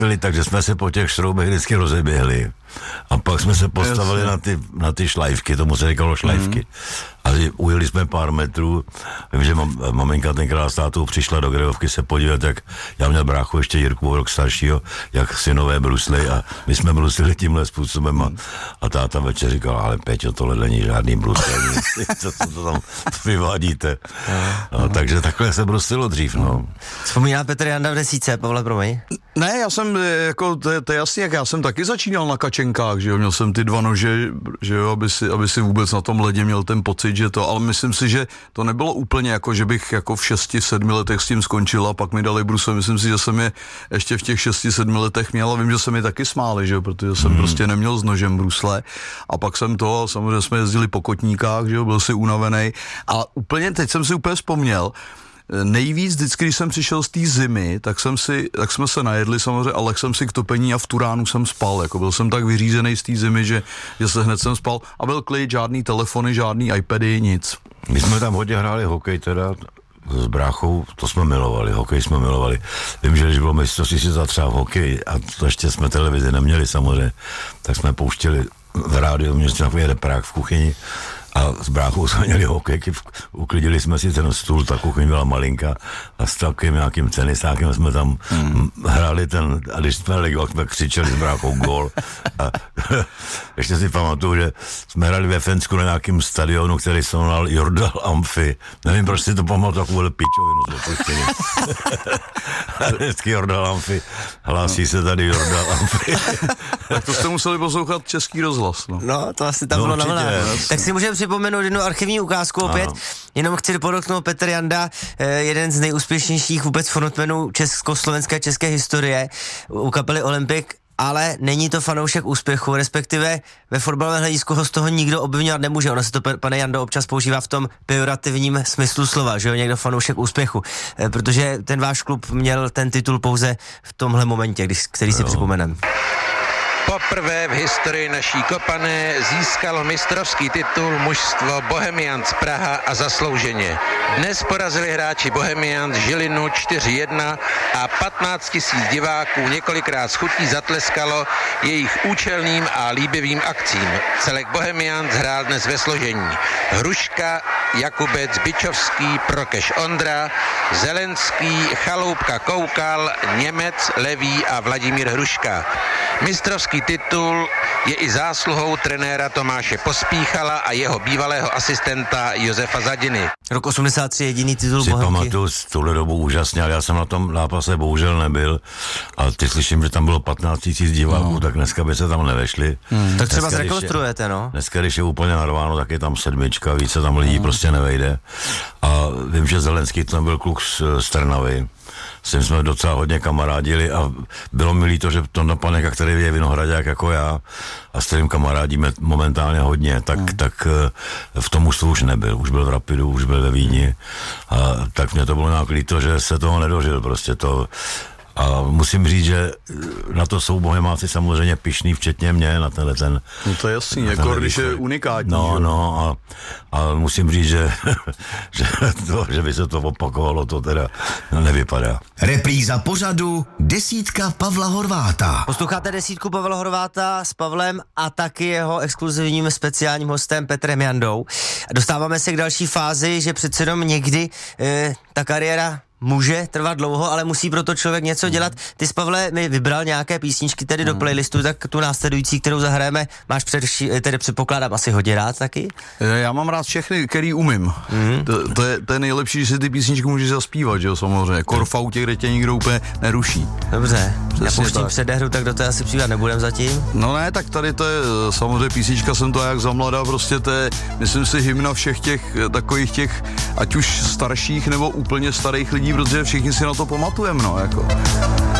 takže jsme se po těch šroubech vždycky rozeběhli. A pak jsme se postavili na ty šlajvky, tomu se říkalo šlajvky. A ujeli jsme pár metrů. Vím, že maminka tenkrát s tátou přišla do Grejovky se podívat, jak já měl bráchu ještě Jirku, rok staršího, jak synové brusli a my jsme bruslili tímhle způsobem a táta večer říkal, ale Peťo, tohle není žádný bruslení, co to tam vyvádíte. No, takže takhle se bruslilo dřív, no. Vzpomíná Petr Janda v desíce, Pavle, promiň? Ne, já jsem, jako, to je jasný, jak já jsem taky začínal na kačenkách, že jo, měl jsem ty 2 nože, že jo, aby si vůbec na tom ledě měl ten pocit, že to, ale myslím si, že to nebylo úplně jako, že bych jako v 6-7 letech s tím skončil a pak mi dali brusle, myslím si, že jsem je ještě v těch 6-7 letech měl a vím, že se mi taky smáli, že jo, protože jsem prostě neměl s nožem brusle a pak jsem to, samozřejmě jsme jezdili po kotníkách, že jo, byl si unavený, ale úplně, teď jsem si úplně vzpomněl, nejvíc vždycky, když jsem přišel z té zimy, tak jsme se najedli samozřejmě, ale jsem si k topení a v tu ránu jsem spal, jako byl jsem tak vyřízený z té zimy, že se hned jsem spal a byl klid, žádný telefony, žádný iPady, nic. My jsme tam hodně hráli hokej teda s bráchou, to jsme milovali, hokej jsme milovali. Vím, že když bylo mistrovství světa třeba v hokeji a to ještě jsme televizi neměli samozřejmě, tak jsme pouštěli v rádiu, měli jsme takový reprák v kuchyni a s bráchou jsme měli hokejky, uklidili jsme si ten stůl, ta kuchyň byla malinká a s takovým nějakým cenisákem jsme tam hráli a když jsme legli, jsme křičeli s bráchou gól a ještě si pamatuju, že jsme hráli ve Fensku na nějakým stadionu, který se jmenoval Jordal Amphi. Nevím, proč si to pamatuju, takovou pičovinu s opuštěním. Vždycky Jordal Amphi, hlásí se tady Jordal Amphi. Tak to jste museli poslouchat Český rozhlas, no. No, to asi tam bylo na vlnách. Tak si můžeme připomenout jednu archivní ukázku opět. Jenom chci podotknout, Petr Janda, jeden z nejúspěšnějších vůbec frontmenů československé české historie u kapely Olympic, ale není to fanoušek úspěchu, respektive ve fotbalovém hledisku ho z toho nikdo obviňovat nemůže. Ono se to, pane Jando, občas používá v tom pejorativním smyslu slova, že jo, někdo fanoušek úspěchu, protože ten váš klub měl ten titul pouze v tomhle momentě, který si připomenem. Poprvé v historii naší Kopané získalo mistrovský titul mužstvo Bohemians Praha a zaslouženě. Dnes porazili hráči Bohemians Žilinu 4-1 a 15 000 diváků několikrát s chutí zatleskalo jejich účelným a líbivým akcím. Celek Bohemians hrál dnes ve složení Hruška, Jakubec, Bičovský, Prokeš Ondra, Zelenský, Chaloupka Koukal, Němec, Levý a Vladimír Hruška. Mistrovský titul je i zásluhou trenéra Tomáše Pospíchala a jeho bývalého asistenta Josefa Zadiny. Rok 83 jediný titul Bohemky. Si pamatuju z tuhle dobu úžasně, ale já jsem na tom zápase bohužel nebyl. A ty slyším, že tam bylo 15 000 diváků, tak dneska by se tam nevešli. Tak třeba zrekonstruujete, no? Dneska, když je úplně narváno, tak je tam 7, více tam lidí prostě nevejde. A vím, že Zelenský tam byl kluk z Trnavy. S tím jsme docela hodně kamarádili a bylo mi líto, že Tonda Paneka, který je vinohradák jako já a s kterým kamarádíme momentálně hodně, tak v tom mužstvu už nebyl. Už byl v Rapidu, už byl ve Vídni a tak mě to bylo nějak líto, že se toho nedožil prostě to. A musím říct, že na to jsou Bohemáci samozřejmě pyšný, včetně mě, na tenhle ten... No to je jasný, jako když je unikátní. No, a musím říct, že by se to opakovalo, to teda nevypadá. Repríza pořadu Desítka Pavla Horváta. Posloucháte Desítku Pavla Horváta s Pavlem a taky jeho exkluzivním speciálním hostem Petrem Jandou. Dostáváme se k další fázi, že přece jenom někdy ta kariéra může trvat dlouho, ale musí proto člověk něco dělat. Ty jsi, Pavle, mi vybral nějaké písničky tedy do playlistu, tak tu následující, kterou zahrajeme, máš tedy předpokládám asi hodně rád taky? Já mám rád všechny, který umím. To je nejlepší, že si ty písničky můžeš zaspívat, že jo, samozřejmě. Kor v autě, kde tě nikdo úplně neruší. Dobře, přesně já pouštím tak. předehru, tak do té asi přijít nebudem zatím. No ne, tak tady to je, samozřejmě písnička jsem to jak za mladá, prostě to je, myslím si, hymna všech těch, takových těch, ať už starších nebo úplně starých lidí, protože všichni si na to pamatujeme, no, jako.